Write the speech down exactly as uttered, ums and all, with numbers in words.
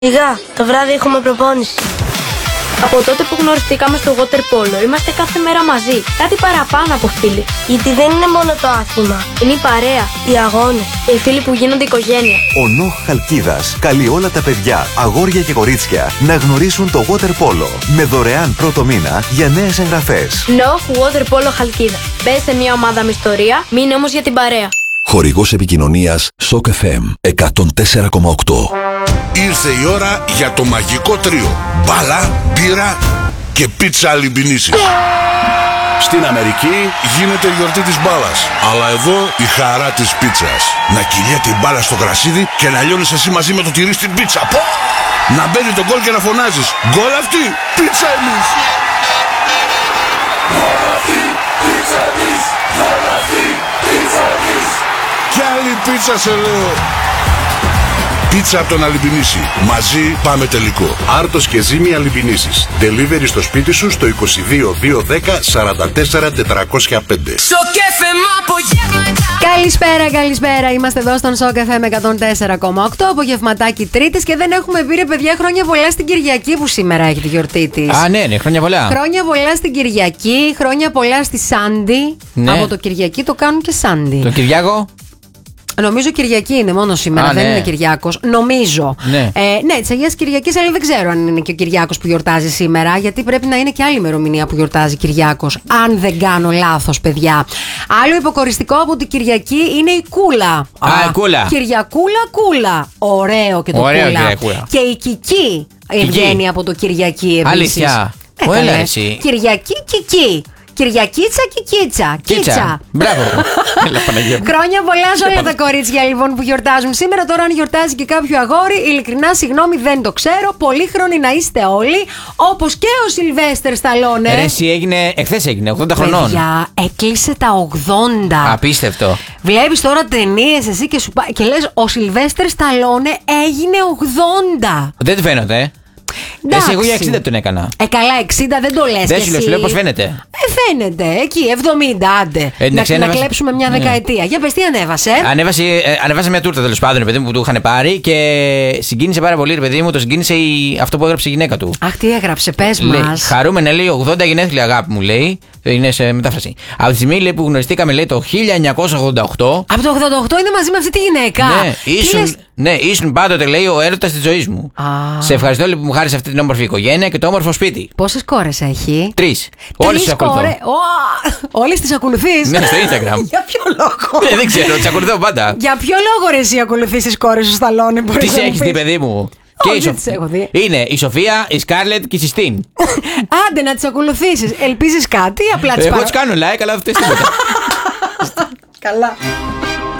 Σιγά, το βράδυ έχουμε προπόνηση. Από τότε που γνωριστήκαμε στο water polo, είμαστε κάθε μέρα μαζί. Κάτι παραπάνω από φίλοι. Γιατί δεν είναι μόνο το άθλημα. Είναι η παρέα, οι αγώνες και οι φίλοι που γίνονται οικογένεια. Ο Νοχ Χαλκίδας καλεί όλα τα παιδιά, αγόρια και κορίτσια να γνωρίσουν το water polo με δωρεάν πρώτο μήνα για νέες εγγραφές. Νοχ water polo Χαλκίδα. Μπες σε μια ομάδα με ιστορία, μείνε όμως για την παρέα. Χορηγός επικοινωνίας Σοκ εφ εμ εκατόν τέσσερα κόμμα οκτώ. Ήρθε η ώρα για το μαγικό τρίο. Μπάλα, μπύρα και πίτσα αλιμπινίσης. Στην Αμερική γίνεται η γιορτή της μπάλας, αλλά εδώ η χαρά της πίτσας. Να κυλιέται η μπάλα στο κρασίδι και να λιώνεις εσύ μαζί με το τυρί στην πίτσα. Πω! Να μπαίνει το γκολ και να φωνάζεις γκολ αυτή, πίτσα εμείς. Γκολ αυτή, πίτσα εμείς. Γκολ αυτή, πίτσα εμείς. Κι άλλη πίτσα σε λέω. Πίτσα από τον Αλιμπινίση. Μαζί πάμε τελικό. Άρτος και Ζήμη Αλιμπινίσης. Delivery στο σπίτι σου στο είκοσι δύο διακόσια δέκα σαράντα τέσσερα τετρακόσια πέντε. Καλησπέρα, καλησπέρα. Είμαστε εδώ στον Σοκ εφ εμ εκατόν τέσσερα κόμμα οκτώ. Απογευματάκι Τρίτης και δεν έχουμε πει, ρε παιδιά, χρόνια πολλά στην Κυριακή που σήμερα έχει τη γιορτή της. Α, ναι, ναι, χρόνια πολλά. Χρόνια πολλά στην Κυριακή, χρόνια πολλά στη Σάντι. Ναι. Από το Κυριακή το κάνουν και Σάντι. Το Κυριάκο. Νομίζω Κυριακή είναι μόνο σήμερα, Α, δεν ναι. είναι Κυριάκος. Νομίζω. Ναι, ε, ναι της Αγίας Κυριακής, αλλά δεν ξέρω αν είναι και ο Κυριάκος που γιορτάζει σήμερα, γιατί πρέπει να είναι και άλλη ημερομηνία που γιορτάζει Κυριάκος. Αν δεν κάνω λάθος, παιδιά. Άλλο υποκοριστικό από την Κυριακή είναι η Κούλα. Α, η Κούλα. Κυριακούλα, Κούλα. Ωραίο και το Ωραίο, Κούλα. Κυριακούλα. Και η Κική βγαίνει από το Κυριακή επίσης. Αλήθεια. Ε, Έλα, εσύ. Κυριακή, Κική. Κυριακίτσα και κίτσα. Κίτσα. Μπράβο. Χρόνια πολλά σε όλα τα κορίτσια λοιπόν που γιορτάζουν σήμερα. Τώρα, αν γιορτάζει και κάποιο αγόρι, ειλικρινά συγγνώμη, δεν το ξέρω. Πολύχρονοι να είστε όλοι. Όπως και ο Σιλβέστερ Σταλόνε. Ρε, εσύ έγινε, εχθές έγινε, ογδόντα χρονών. Παιδιά, έκλεισε τα ογδόντα. Απίστευτο. Βλέπεις τώρα ταινίες εσύ και, σου... και λες ο Σιλβέστερ Σταλόνε έγινε ογδόντα. Δεν του φαίνεται, ε. Εντάξει. Εσύ, εγώ για εξήντα τον έκανα. Ε, καλά, εξήντα δεν το λες. Δεν σου λέω, σου λέω πώς φαίνεται. Ε, φαίνεται, εκεί, εβδομήντα, άντε. Ε, να, να, να κλέψουμε μια δεκαετία. Ναι. Για πες, τι ανέβασε. Ανέβασε, ε, ανέβασε μια τούρτα τέλος πάντων, παιδί μου, που του είχαν πάρει και συγκίνησε πάρα πολύ, ρε παιδί μου, το συγκίνησε η, αυτό που έγραψε η γυναίκα του. Αχ, τι έγραψε, πες μας. Χαρούμενα, λέει, ογδόντα γενέθλια, αγάπη μου, λέει. Είναι σε μετάφραση. Από τη στιγμή, λέει, που γνωριστήκαμε, λέει, το χίλια εννιακόσια ογδόντα οκτώ. Από το ογδόντα οκτώ είναι μαζί με αυτή τη γυναίκα. Ναι, ήσουν, ναι, ήσουν πάντοτε, λέει, ο έρωτας της ζωής μου. Α. Σε ευχαριστώ, λέει, που μου χάρισε αυτή την όμορφη οικογένεια και το όμορφο σπίτι. Πόσες κόρες έχει? Τρεις. Όλες τις ακολουθώ. Όλες τις ακολουθείς? Ναι, στο Instagram. Για ποιο λόγο? Ναι, δεν ξέρω, τις ακολουθώ πάντα. Για ποιο λόγο, ρε, εσύ ακολουθείς τις κόρες σου Σταλόνε? Τις έχεις δει, παιδί μου? Και oh, η Σοφ... έχω δει. Είναι η Σοφία, η Σκάρλετ και η Συστίν. Άντε να τις ακολουθήσεις. Ελπίζεις κάτι ή απλά τις Εγώ τις κάνω like, αλλά αυτές τίποτα. Καλά.